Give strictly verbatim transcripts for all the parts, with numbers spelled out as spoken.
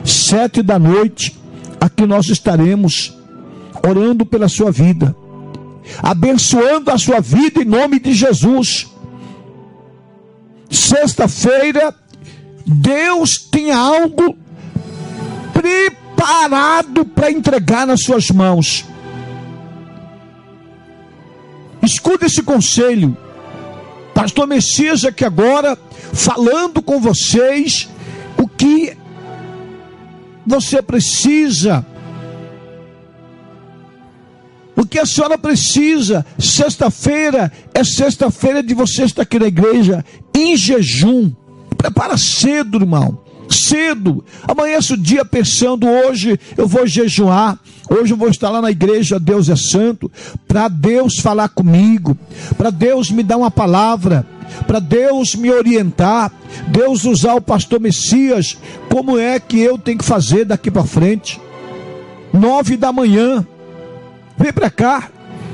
sete da noite, aqui nós estaremos orando pela sua vida, abençoando a sua vida em nome de Jesus. Sexta-feira, Deus tem algo preparado para entregar nas suas mãos. Escuta esse conselho. Pastor Messias aqui agora, falando com vocês o que você precisa, o que a senhora precisa. Sexta-feira é sexta-feira de você estar aqui na igreja em jejum. Prepara cedo, irmão, cedo. Amanhece o dia pensando: hoje eu vou jejuar, hoje eu vou estar lá na igreja Deus é Santo, para Deus falar comigo, para Deus me dar uma palavra, para Deus me orientar, Deus usar o pastor Messias, como é que eu tenho que fazer daqui para frente. Nove da manhã, vem para cá.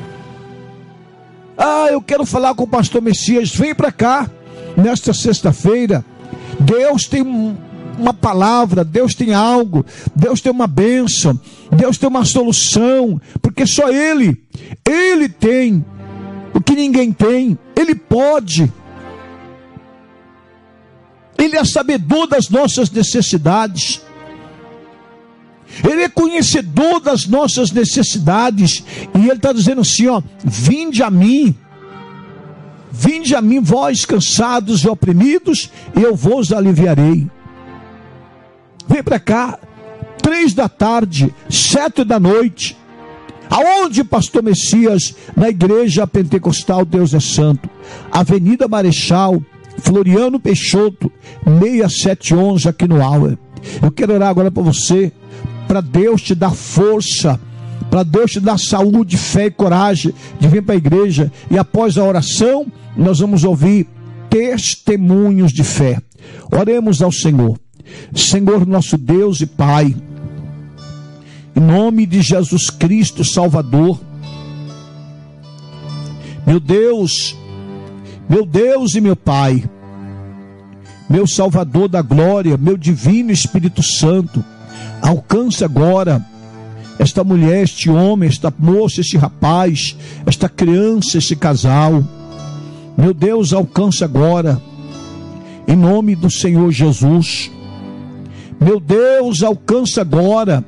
Ah, eu quero falar com o pastor Messias. Vem para cá, nesta sexta-feira. Deus tem uma palavra, Deus tem algo, Deus tem uma bênção, Deus tem uma solução, porque só Ele, Ele tem o que ninguém tem. Ele pode, Ele é sabedor das nossas necessidades, Ele é conhecedor das nossas necessidades, e Ele está dizendo assim, ó: vinde a mim, vinde a mim, vós cansados e oprimidos, e eu vos aliviarei. Vem para cá, três da tarde, sete da noite. Aonde, pastor Messias? Na igreja pentecostal Deus é Santo, Avenida Marechal Floriano Peixoto, seis sete um um, aqui no Auer. Eu quero orar agora para você, para Deus te dar força, para Deus te dar saúde, fé e coragem de vir para a igreja. E após a oração, nós vamos ouvir testemunhos de fé. Oremos ao Senhor. Senhor nosso Deus e Pai, em nome de Jesus Cristo Salvador, meu Deus, meu Deus e meu Pai, meu Salvador da glória, meu divino Espírito Santo, alcança agora esta mulher, este homem, esta moça, este rapaz, esta criança, este casal. Meu Deus, alcança agora, em nome do Senhor Jesus. Meu Deus, alcança agora,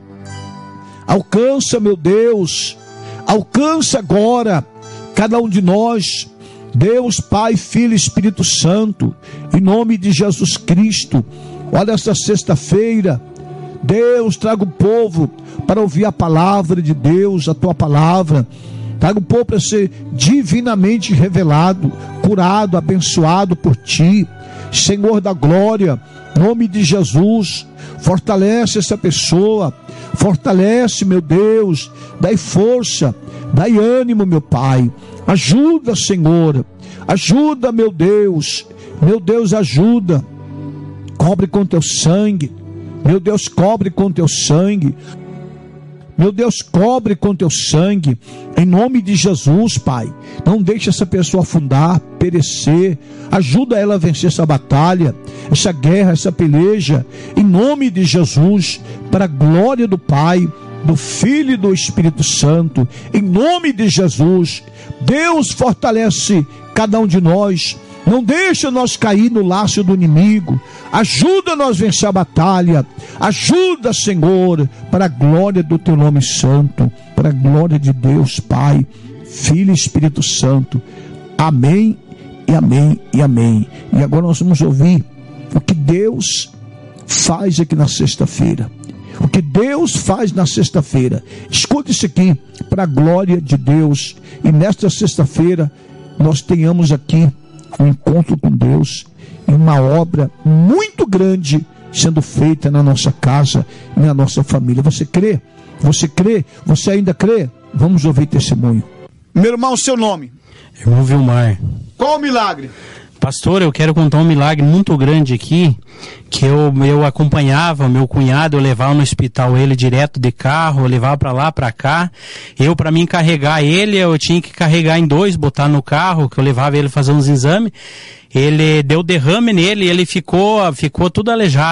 alcança, meu Deus, alcança agora cada um de nós, Deus, Pai, Filho e Espírito Santo, em nome de Jesus Cristo. Olha, essa sexta-feira, Deus, traga o povo para ouvir a palavra de Deus, a tua palavra. Traga o povo para ser divinamente revelado, curado, abençoado por ti, Senhor da glória, em nome de Jesus. Fortalece essa pessoa, fortalece, meu Deus, dai força, dai ânimo, meu Pai. Ajuda, Senhor, ajuda, meu Deus, meu Deus, ajuda. Cobre com teu sangue, meu Deus, cobre com teu sangue. Meu Deus, cobre com teu sangue, em nome de Jesus, Pai. Não deixe essa pessoa afundar, perecer. Ajuda ela a vencer essa batalha, essa guerra, essa peleja, em nome de Jesus, para a glória do Pai, do Filho e do Espírito Santo, em nome de Jesus. Deus, fortalece cada um de nós. Não deixa nós cair no laço do inimigo. Ajuda nós a vencer a batalha. Ajuda, Senhor, para a glória do teu nome santo, para a glória de Deus, Pai, Filho e Espírito Santo. Amém e amém e amém. E agora nós vamos ouvir o que Deus faz aqui na sexta-feira. O que Deus faz na sexta-feira. Escute isso aqui, para a glória de Deus. E nesta sexta-feira nós tenhamos aqui um encontro com Deus e uma obra muito grande sendo feita na nossa casa e na nossa família. Você crê? Você crê? Você ainda crê? Vamos ouvir testemunho. Meu irmão, seu nome? Irmão Vilmar. Qual o milagre? Pastor, eu quero contar um milagre muito grande aqui, que eu, eu acompanhava meu cunhado, eu levava no hospital ele direto de carro, eu levava para lá, para cá. Eu, para mim carregar ele, eu tinha que carregar em dois, botar no carro, que eu levava ele fazer uns exames. Ele deu derrame nele e ele ficou, ficou tudo aleijado.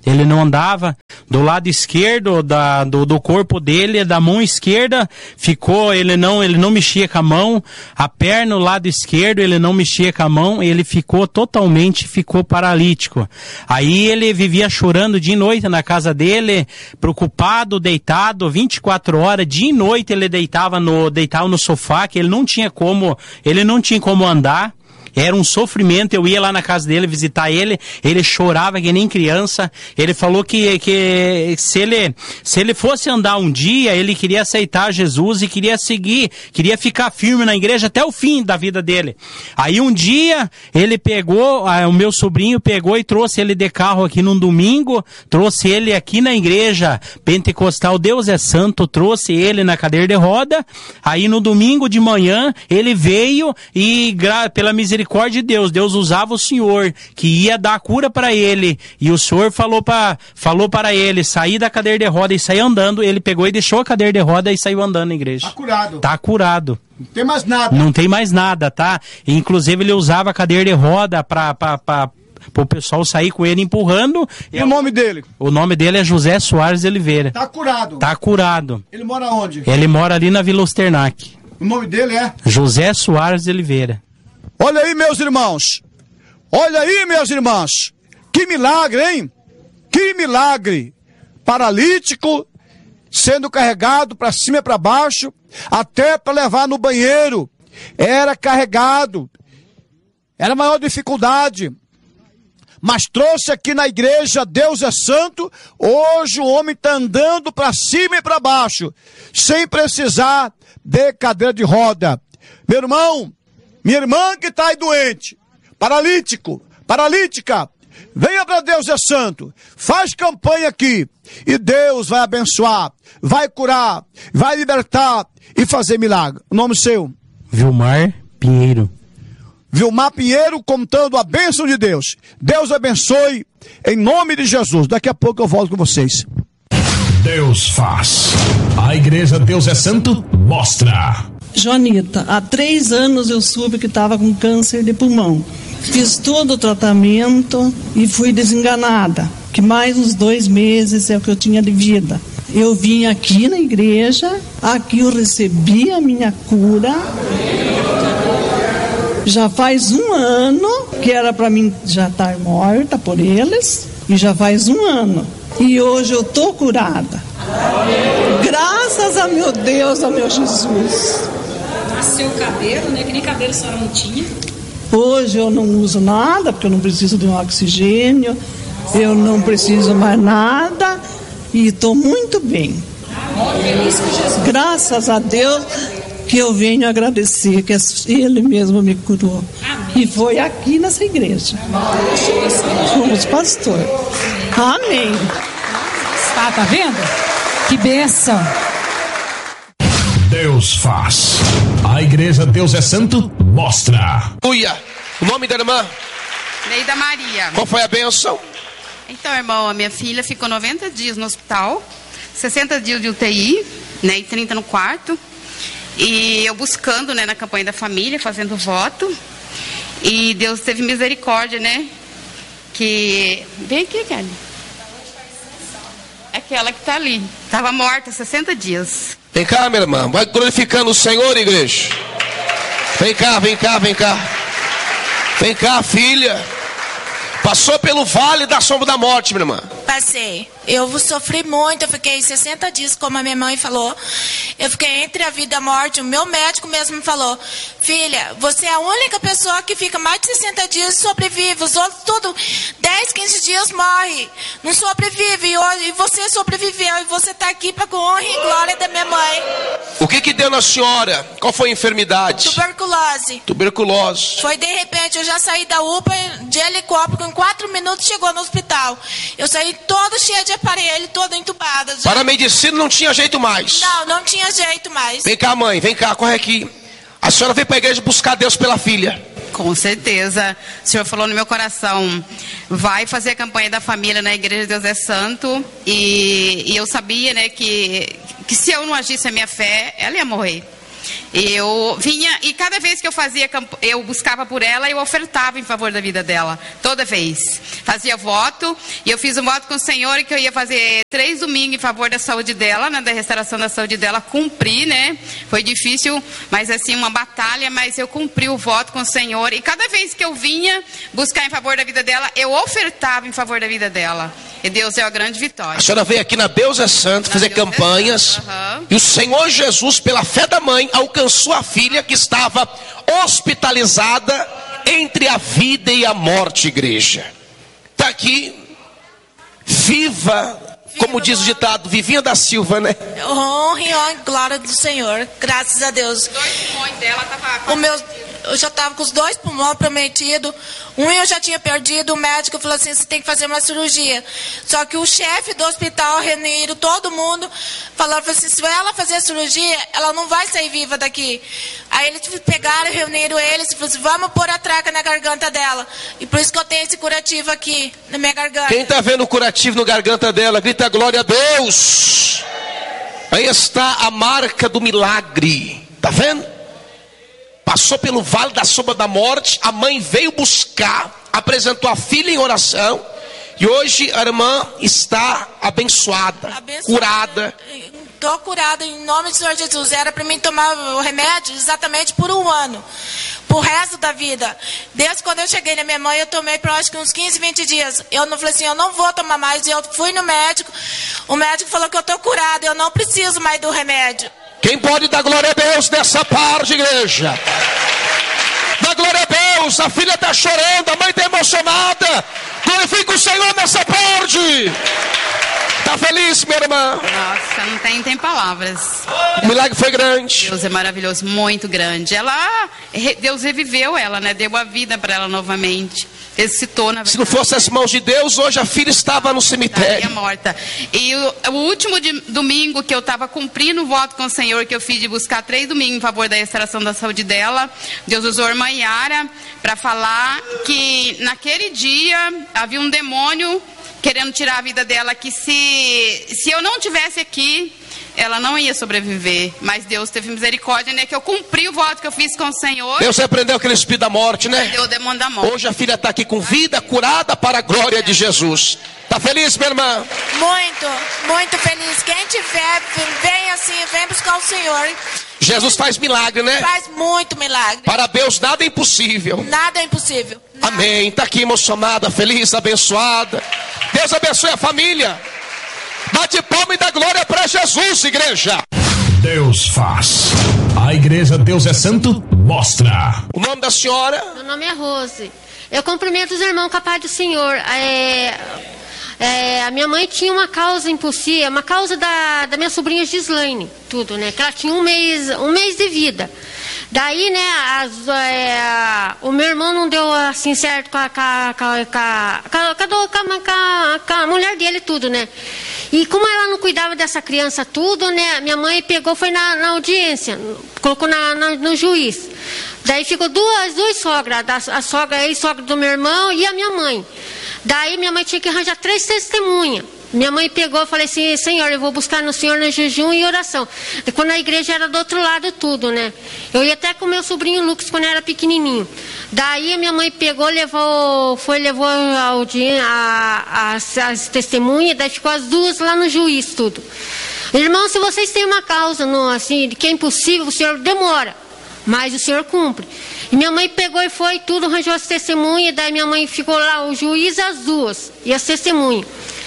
Ele não andava. Do lado esquerdo da, do, do corpo dele, da mão esquerda, ficou, ele não, ele não mexia com a mão. A perna, o lado esquerdo, ele não mexia com a mão. Ele ficou totalmente, ficou paralítico. Aí ele vivia chorando dia e noite na casa dele, preocupado, deitado, vinte e quatro horas. Dia e noite ele deitava no, deitava no sofá, que ele não tinha como, ele não tinha como andar. Era um sofrimento. Eu ia lá na casa dele visitar ele, ele chorava que nem criança. Ele falou que, que se, ele, se ele fosse andar um dia, ele queria aceitar Jesus e queria seguir, queria ficar firme na igreja até o fim da vida dele. Aí um dia ele pegou, o meu sobrinho pegou e trouxe ele de carro aqui num domingo, trouxe ele aqui na igreja pentecostal Deus é Santo, trouxe ele na cadeira de roda. Aí no domingo de manhã ele veio e pela misericórdia Misericórdia de Deus, Deus usava o Senhor, que ia dar cura para ele, e o Senhor falou para falou para ele sair da cadeira de roda e sair andando. Ele pegou e deixou a cadeira de roda e saiu andando na igreja. Tá curado. Tá curado. Não tem mais nada. Não tem mais nada, tá? Inclusive ele usava a cadeira de roda para para o pessoal sair com ele empurrando. E é, o nome dele? O nome dele é José Soares de Oliveira. Tá curado. Tá curado. Ele mora onde? Ele mora ali na Vila Osternac. O nome dele é? José Soares de Oliveira. Olha aí, meus irmãos. Olha aí, meus irmãos. Que milagre, hein? Que milagre. Paralítico, sendo carregado para cima e para baixo, até para levar no banheiro. Era carregado. Era a maior dificuldade. Mas trouxe aqui na igreja, Deus é Santo. Hoje o homem está andando para cima e para baixo, sem precisar de cadeira de roda. Meu irmão, minha irmã que está aí doente, paralítico, paralítica, venha para Deus é Santo, faz campanha aqui, e Deus vai abençoar, vai curar, vai libertar e fazer milagre. O nome seu? Vilmar Pinheiro. Vilmar Pinheiro, contando a bênção de Deus. Deus abençoe, em nome de Jesus. Daqui a pouco eu volto com vocês. Deus faz. A igreja Deus é Santo mostra. Joanita, há três anos eu soube que estava com câncer de pulmão. Fiz todo o tratamento e fui desenganada, que mais uns dois meses é o que eu tinha de vida. Eu vim aqui na igreja, aqui eu recebi a minha cura. Já faz um ano, que era para mim já estar morta por eles, e já faz um ano. E hoje eu estou curada. Graças a meu Deus, a meu Jesus. Seu cabelo, né? Que nem cabelo a senhora não tinha. Hoje eu não uso nada, porque eu não preciso de um oxigênio, eu não preciso mais nada e estou muito bem. Feliz com Jesus. Graças a Deus que eu venho agradecer, que Ele mesmo me curou. Amém. E foi aqui nessa igreja. Somos pastor. Amém. Tá, tá vendo? Que bênção. Deus faz. A igreja Deus é Santo mostra. Aleluia. O nome da irmã? Neida Maria. Qual foi a bênção? Então, irmão, a minha filha ficou noventa dias no hospital, sessenta dias de U T I, né, e trinta no quarto. E eu buscando, né, na campanha da família, fazendo voto. E Deus teve misericórdia, né? Que... Vem aqui, Kelly. Aquela que está ali. Estava morta sessenta dias. Vem cá, minha irmã. Vai glorificando o Senhor, igreja. Vem cá, vem cá, vem cá. Vem cá, filha. Passou pelo vale da sombra da morte, minha irmã. Passei. Eu sofri muito, eu fiquei sessenta dias, como a minha mãe falou. Eu fiquei entre a vida e a morte. O meu médico mesmo me falou: filha, você é a única pessoa que fica mais de sessenta dias e sobrevive. Os outros tudo, dez, quinze dias morre. Não sobrevive. E você sobreviveu. E você está aqui para honra e glória da minha mãe. O que que deu na senhora? Qual foi a enfermidade? Tuberculose. Tuberculose. Foi de repente, eu já saí da U P A de helicóptero. Em quatro minutos chegou no hospital. Eu saí toda cheia de aparelho, toda entubada. Já. Para a medicina não tinha jeito mais. Não, não tinha jeito mais. Vem cá, mãe, vem cá, corre aqui. A senhora veio para a igreja buscar Deus pela filha. Com certeza. O Senhor falou no meu coração: vai fazer a campanha da família na igreja Deus é Santo. E, e eu sabia, né, que, que se eu não agisse a minha fé, ela ia morrer. Eu vinha, e cada vez que eu fazia, eu buscava por ela, eu ofertava em favor da vida dela, toda vez. Fazia voto, e eu fiz um voto com o Senhor que eu ia fazer três domingos em favor da saúde dela, né, da restauração da saúde dela. Cumpri, né? Foi difícil, mas assim, uma batalha, mas eu cumpri o voto com o Senhor. E cada vez que eu vinha buscar em favor da vida dela, eu ofertava em favor da vida dela. E Deus é a grande vitória. A senhora veio aqui na Deus é Santo fazer Deus campanhas. É uhum. E o Senhor Jesus, pela fé da mãe, alcançou a filha que estava hospitalizada entre a vida e a morte, igreja. Está aqui, viva, como diz o ditado, Vivinha da Silva, né? Honra e honra, glória do Senhor, graças a Deus. Os dois pulmões dela estavam... O meu... Eu já estava com os dois pulmões prometidos. Um eu já tinha perdido. O médico falou assim: você tem que fazer uma cirurgia. Só que o chefe do hospital, reuniram todo mundo, falou assim: se ela fazer a cirurgia, ela não vai sair viva daqui. Aí eles pegaram, reuniram eles e falaram assim: vamos pôr a traca na garganta dela. E por isso que eu tenho esse curativo aqui na minha garganta. Quem está vendo o curativo na garganta dela, grita glória a Deus. Aí está a marca do milagre. Está vendo? Passou pelo vale da sombra da morte, a mãe veio buscar, apresentou a filha em oração, e hoje a irmã está abençoada, abençoada. curada. Estou curada em nome do Senhor Jesus. Era para mim tomar o remédio exatamente por um ano, pro resto da vida. Desde quando eu cheguei na minha mãe, eu tomei por acho que uns quinze, vinte dias. Eu não falei assim, eu não vou tomar mais. E eu fui no médico, o médico falou que eu estou curada, eu não preciso mais do remédio. Quem pode dar glória a Deus nessa parte, igreja? Dá glória a Deus, a filha está chorando, a mãe está emocionada. Glorifica o Senhor nessa parte. Está feliz, minha irmã? Nossa, não tem, tem palavras. O milagre foi grande. Deus é maravilhoso, muito grande. Ela, Deus reviveu ela, né? Deu a vida para ela novamente. Ressuscitou, na verdade. Se não fosse as mãos de Deus, hoje a filha estava no cemitério. Estaria morta. E o, o último de, domingo que eu estava cumprindo o voto com o Senhor, que eu fiz de buscar três domingos em favor da restauração da saúde dela, Deus usou a irmã Yara para falar que naquele dia havia um demônio querendo tirar a vida dela, que se, se eu não tivesse aqui, ela não ia sobreviver. Mas Deus teve misericórdia, né? Que eu cumpri o voto que eu fiz com o Senhor. Deus repreendeu aquele espírito da morte, né? Deu o demônio da morte. Hoje a filha está aqui com vida, curada para a glória de Jesus. Está feliz, minha irmã? Muito, muito feliz. Quem tiver, vem assim, vem buscar o Senhor. Jesus faz milagre, né? Faz muito milagre. Para Deus nada é impossível. Nada é impossível. Nada. Amém. Está aqui emocionada, feliz, abençoada. Deus abençoe a família. Bate palma e dá glória para Jesus, igreja. Deus faz. A igreja Deus é Santo mostra. O nome da senhora? Meu nome é Rose. Eu cumprimento os irmãos com a paz do Senhor. É, é, a minha mãe tinha uma causa impossível, uma causa da, da minha sobrinha Gislaine, tudo, né? Que ela tinha um mês, um mês de vida. Daí, né, as, é, o meu irmão não deu assim certo com a, com a, com a, com a, com a, com a mulher dele, tudo, né? E como ela não cuidava dessa criança tudo, né, minha mãe pegou, foi na, na audiência, colocou na, na, no juiz. Daí ficou duas, duas sogras, a, a sogra, a ex-sogra do meu irmão e a minha mãe. Daí minha mãe tinha que arranjar três testemunhas. Minha mãe pegou e falou assim, Senhor, eu vou buscar no Senhor no jejum e oração. E quando a igreja era do outro lado tudo, né? Eu ia até com meu sobrinho Lucas quando era pequenininho. Daí a minha mãe pegou, levou, foi, levou a audiência, a, as, as testemunhas, daí ficou as duas lá no juiz, tudo. Irmão, se vocês têm uma causa, no, assim, de que é impossível, o Senhor demora, mas o Senhor cumpre. E minha mãe pegou e foi tudo, arranjou as testemunhas, daí minha mãe ficou lá, o juiz as duas, e as testemunhas.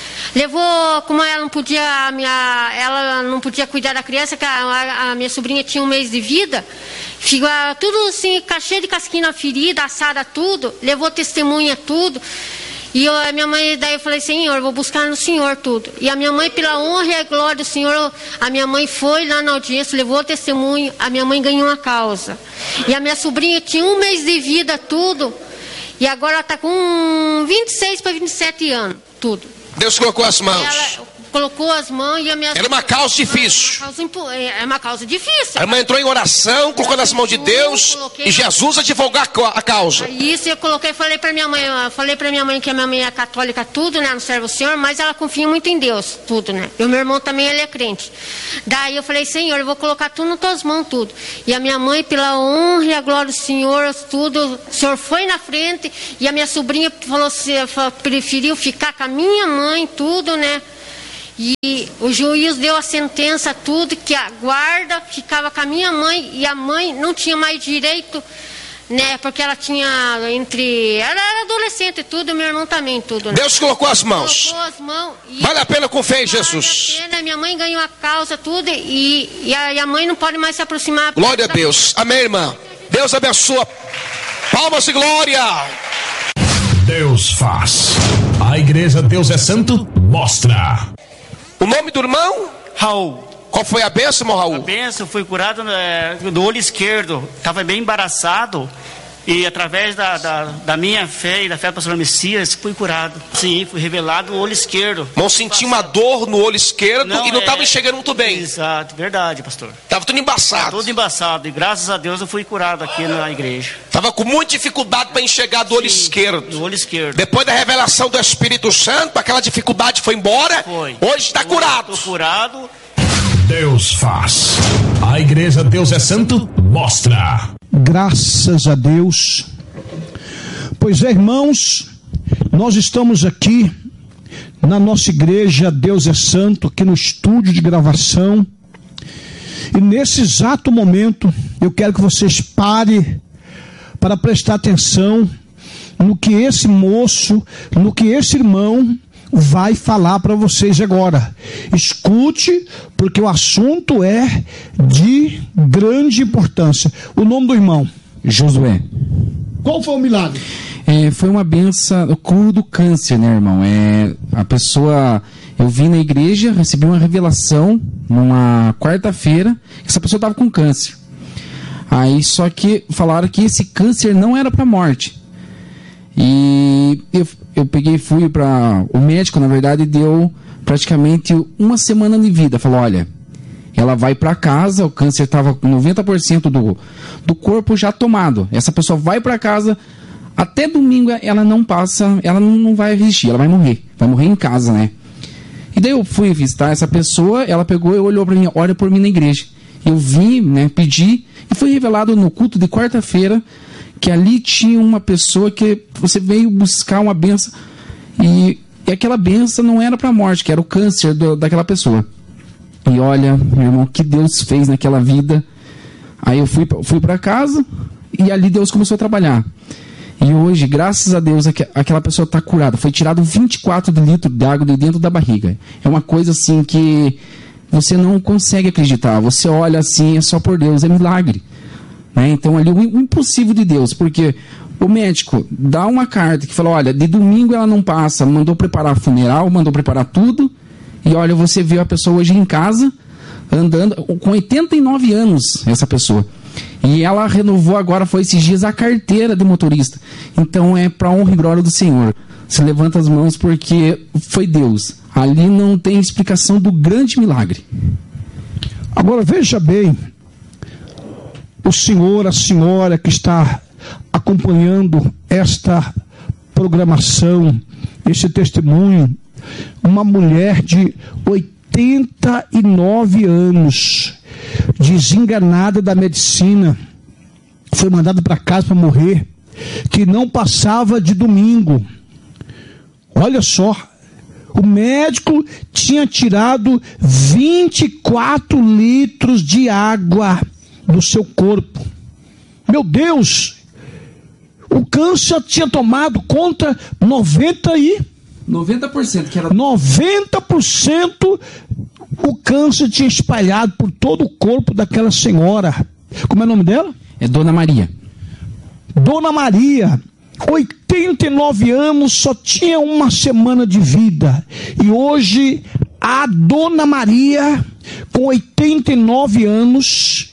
Levou, como ela não podia, a minha, ela não podia cuidar da criança, que a, a minha sobrinha tinha um mês de vida, ficou tudo assim, cheio de casquinha na ferida, assada tudo, levou testemunha tudo. E eu, a minha mãe, daí eu falei, Senhor, vou buscar no Senhor tudo. E a minha mãe, pela honra e a glória do Senhor, a minha mãe foi lá na audiência, levou testemunho, a minha mãe ganhou uma causa. E a minha sobrinha tinha um mês de vida, tudo, e agora ela está com vinte e seis para vinte e sete anos, tudo. Deus colocou as mãos. Ela colocou as mãos e a minha... Era uma causa difícil. Uma causa impo... É uma causa difícil. A irmã entrou em oração, colocou nas mãos de Deus coloquei... e Jesus advogar a causa. Isso, eu coloquei, falei para minha mãe, falei para minha mãe que a minha mãe é católica, tudo, né? Não serve o Senhor, mas ela confia muito em Deus, tudo, né? E o meu irmão também, ele é crente. Daí eu falei, Senhor, eu vou colocar tudo nas tuas mãos, tudo. E a minha mãe, pela honra e a glória do Senhor, tudo, o Senhor foi na frente e a minha sobrinha falou, preferiu ficar com a minha mãe, tudo, né? E o juiz deu a sentença, tudo, que a guarda ficava com a minha mãe e a mãe não tinha mais direito, né? Porque ela tinha entre... Ela era adolescente e tudo, meu irmão também, tudo. Né? Deus colocou as mãos. Colocou as mãos. E vale a pena com fé em Jesus. Vale a pena, minha mãe ganhou a causa, tudo, e, e, a, e a mãe não pode mais se aproximar. Glória a Deus. Amém, irmã. Deus abençoa. Palmas e glória. Deus faz. A igreja Deus é Santo mostra. O nome do irmão? Raul. Qual foi a bênção, irmão Raul? A bênção, fui curado é, do olho esquerdo. Estava bem embaraçado. E através da, da, da minha fé e da fé do pastor Messias, fui curado. Sim, fui revelado o olho esquerdo. Não senti uma dor no olho esquerdo não, e não estava é... enxergando muito bem. Exato, verdade, pastor. Estava tudo embaçado. Tudo embaçado. E graças a Deus eu fui curado aqui na igreja. Estava com muita dificuldade para enxergar do olho Sim, esquerdo. Do olho esquerdo. Depois da revelação do Espírito Santo, aquela dificuldade foi embora. Foi. Hoje está curado. Estou curado. Deus faz. A igreja Deus é Santo mostra. Graças a Deus. Pois é, irmãos, nós estamos aqui na nossa igreja Deus é Santo, aqui no estúdio de gravação. E nesse exato momento, eu quero que vocês parem para prestar atenção no que esse moço, no que esse irmão vai falar para vocês agora. Escute, porque o assunto é de grande importância. O nome do irmão? Josué. Qual foi o milagre? É, foi uma benção, o curo do câncer, né, irmão? É, a pessoa, eu vim na igreja, recebi uma revelação numa quarta-feira, que essa pessoa estava com câncer. Aí só que falaram que esse câncer não era para morte. E eu, eu peguei e fui para o médico, na verdade, deu praticamente uma semana de vida. Falou, olha, ela vai para casa, o câncer estava com noventa por cento do, do corpo já tomado. Essa pessoa vai para casa, até domingo ela não passa, ela não, não vai resistir, ela vai morrer. Vai morrer em casa, né? E daí eu fui visitar essa pessoa, ela pegou e olhou para mim, olha por mim na igreja. Eu vim, né, pedi, e foi revelado no culto de quarta-feira que ali tinha uma pessoa que você veio buscar uma benção, e, e aquela benção não era para a morte, que era o câncer do, daquela pessoa. E olha, meu irmão, o que Deus fez naquela vida. Aí eu fui, fui para casa e ali Deus começou a trabalhar. E hoje, graças a Deus, aquela pessoa está curada. Foi tirado vinte e quatro litros de água de dentro da barriga. É uma coisa assim que você não consegue acreditar. Você olha assim, é só por Deus, é milagre. Né? Então ali o impossível de Deus, porque o médico dá uma carta que fala, olha, de domingo ela não passa, mandou preparar funeral, mandou preparar tudo, e olha, você vê a pessoa hoje em casa, andando, com oitenta e nove anos, essa pessoa. E ela renovou agora, foi esses dias, a carteira de motorista. Então é para honra e glória do Senhor. Se levanta as mãos porque foi Deus. Ali não tem explicação do grande milagre. Agora veja bem, o senhor, a senhora que está acompanhando esta programação, este testemunho, uma mulher de oitenta e nove anos, desenganada da medicina, foi mandada para casa para morrer, que não passava de domingo. Olha só, o médico tinha tirado vinte e quatro litros de água do seu corpo. Meu Deus, o câncer tinha tomado conta noventa e noventa por cento, que era noventa por cento o câncer tinha espalhado por todo o corpo daquela senhora. Como é o nome dela? É Dona Maria. Dona Maria, oitenta e nove anos, só tinha uma semana de vida. E hoje a Dona Maria, com oitenta e nove anos,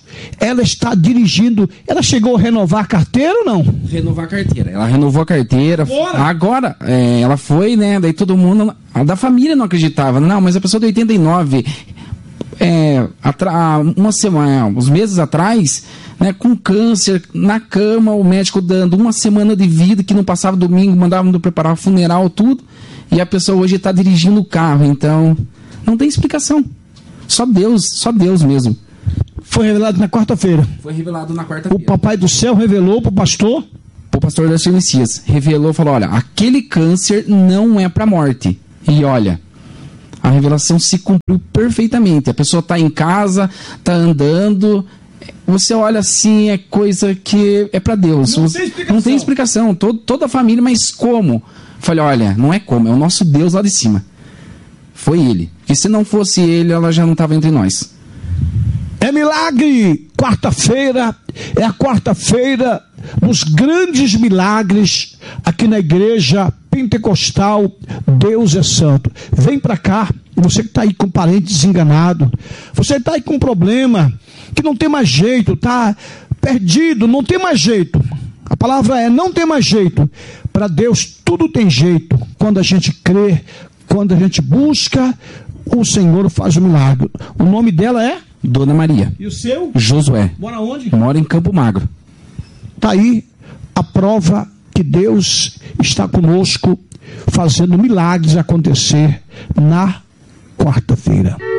ela está dirigindo. Ela chegou a renovar a carteira ou não? Renovar a carteira. Ela renovou a carteira. Bora. Agora, é, ela foi, né? Daí todo mundo, a da família não acreditava. Não, mas a pessoa de oitenta e nove, é, atra, uma semana, uns meses atrás, né, com câncer, na cama, o médico dando uma semana de vida, que não passava domingo, mandavam preparar o funeral, tudo. E a pessoa hoje está dirigindo o carro. Então, não tem explicação. Só Deus, só Deus mesmo. Foi revelado na quarta-feira. Foi revelado na quarta-feira. O Papai do Céu revelou para o pastor? O pastor Darcy Messias revelou, falou, olha, aquele câncer não é para morte. E olha, a revelação se cumpriu perfeitamente. A pessoa está em casa, está andando, você olha assim, é coisa que é para Deus. Não tem explicação. Não tem explicação. Todo, toda a família, mas como? Falei, olha, não é como, é o nosso Deus lá de cima. Foi ele. E se não fosse ele, ela já não estava entre nós. É milagre! Quarta-feira é a quarta-feira dos grandes milagres aqui na igreja pentecostal. Deus é santo. Vem para cá, você que está aí com parente desenganado, você está aí com um problema que não tem mais jeito, está perdido, não tem mais jeito. A palavra é não tem mais jeito. Para Deus tudo tem jeito. Quando a gente crê, quando a gente busca, o Senhor faz o milagre. O nome dela é? Dona Maria. E o seu? Josué. Mora onde? Mora em Campo Magro. Está aí a prova que Deus está conosco, fazendo milagres acontecer na quarta-feira.